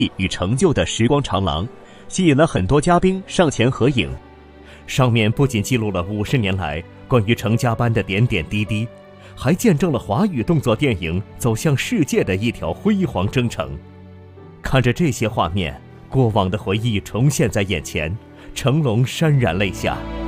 与成就的时光长廊，吸引了很多嘉宾上前合影。上面不仅记录了50年来关于成家班的点点滴滴，还见证了华语动作电影走向世界的一条辉煌征程。看着这些画面，过往的回忆重现在眼前，成龙潸然泪下。